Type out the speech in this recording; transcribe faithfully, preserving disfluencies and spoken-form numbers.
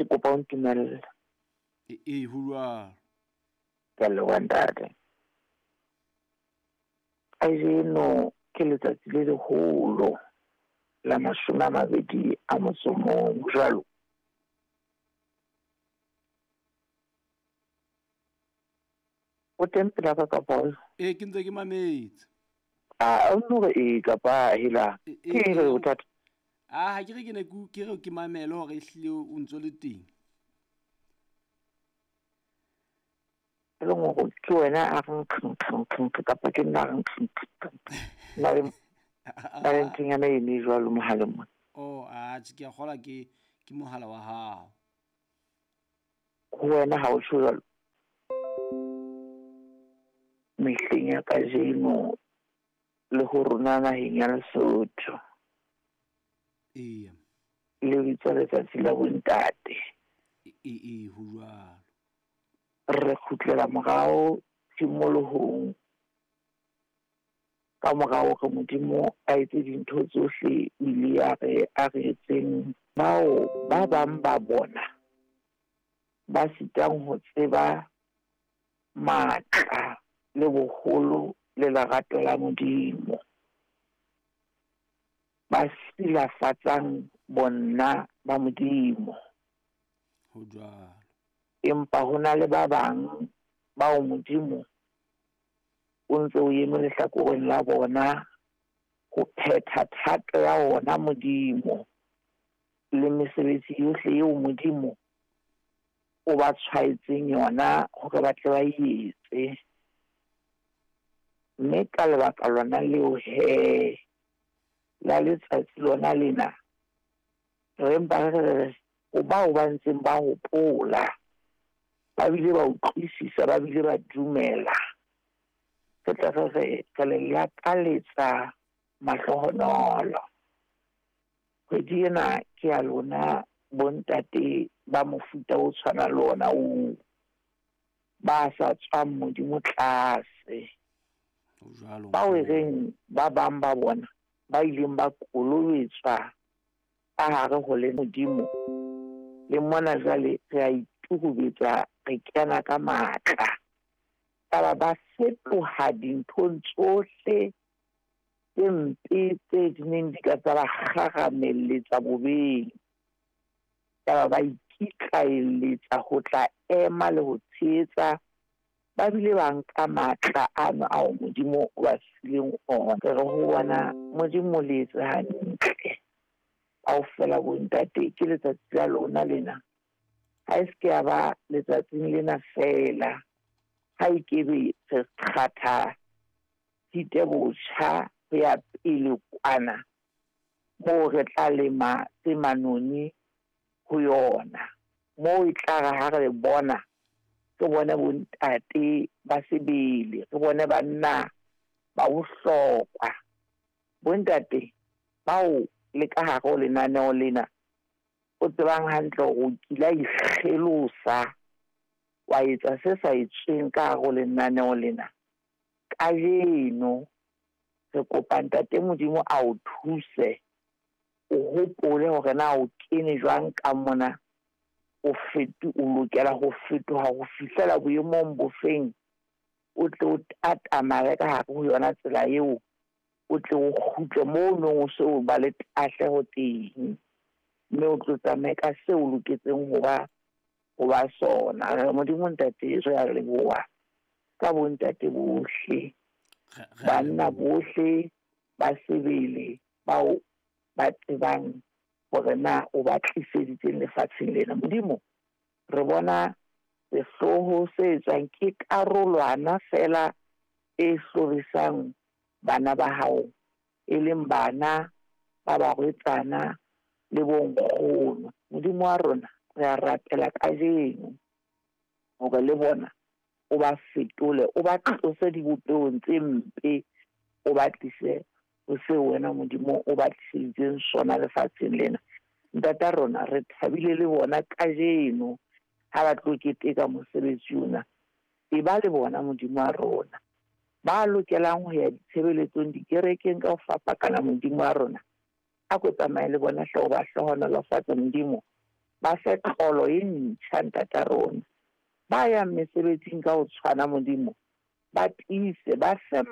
kopa o ntumelle. E e hulwa. Ke leboha ntate. Kajeno ke letsatsi le leholo la mashome a mabedi a motso o mong jwalo. O teng pela ka kapa? E ke ntse ke mametse. Ah, o no e kapa hela. Ke re o thata. Ah, ke re ke ne ke re ke mamele hore ehlile o ntso le teng. Le mo go ke wena a re khnknknkn kapa ke nna re nknknkn. Na le na le ntenya na ene jwalo mohaleng mona. Oh, ah, ke a gola ke ke mohala wa hao. Ho wena ha o tshwara. Mehleng ya kajeno le ho rona naheng ya Lesotho. Eya. Le bitsa letsatsi la bontate. E e ho jwalo. Re khutlela morao tshimolohong ka morao re modimo a etse dintho tsohle ile ya re a re etseng bao ba bang ba bona ba sitang ho tseba matla le boholo le lerato la modimo, ba silafatsang bonna ba modimo. Ho jwalo. Empa hona le ba bang bao modimo o ntse o eme lehlakoreng la bona ho phetha thato ya ona modimo le mesebetsi yohle eo modimo o ba tshwaetseng yona hore ba tle ba etse. Mme ka lebaka lona leo he la letsatsi lona lena re mpa re o ba o ba ntseng ba hopola ba bile ba utlwisisa ba bile ba dumela ke tla re ka le lakaletsa mahlohonolo kgwedi ena ke ya lona bontate ba mofuta o tshwana le ona o ba sa tswang modimo tlase ho jwalo ba o reng ba bang ba bona ba ileng ba kolobetswa a hare ho le modimo le mona jwale re a itubetsa re kena ka matla taba ba fetoha dinthong tsohle tse mpe tse di neng di ka tsa ba kgarameletsa bobeng taba ba ikitlaeletsa ho tla ema le ho tshehetsa ba bile ba nka matla ano ao modimo wa sileng ona re ho bona modimo le etsa hantle ao fela bontate ke letsatsi la lona lena ha e se ya ba letsatsing lena fela ha e ke be se kgatha ditebotjha ya pele kwana mo re tla lema tse manoni ho yona mo e tla ha re bona ke bona bontate ba sebele ke bona banna ba bohlokwa bontate bao le ka ha go lenaneo lena o tsebang hantle go kila ikgelosa wa etsa se sa etseng ka go lenaneo lena ka jeno re kopa ntate modimo a o thuse o hopole hore na o kene jwang ka mona o fetu o lokela ho fetoha ho fihlela boemong bofeng o tle o atamale ka hare ho yona tsela eo o tle o khutle mo no so ba le tahle ho teng mme o tlo tsamaye ka se o loketseng ho ba ho ba sona re modimo ntate re a leboha ka bontate bohle banna bohle ba sebele bao ba tsebang hore na o ba tliseditseng lefatsheng lena modimo re bona sehloho se etswang ke karolwana fela e hlorisang bana ba hao e leng bana ba barwetsana le bonkgono modimo wa rona re a rapela kajeno hore le bona o ba fetole o ba tlose dibopehong tse mpe o ba tlise o se wena modimo o ba tliseditseng sona lefatsheng lena ntata rona re thabile le bona kajeno ha ba tlo keteka mosebetsi ona e ba le bona modimo wa rona ba lokelang ho ya ditshebeletsong dikerekeng ka ho fapakana modimo wa rona a ko tsamaye le bona hloho ba hlohona la fatsa modimo ba se kgolo e ntšha ntata rona ba ya mesebetsing ka go tshwana modimo ba tiise ba se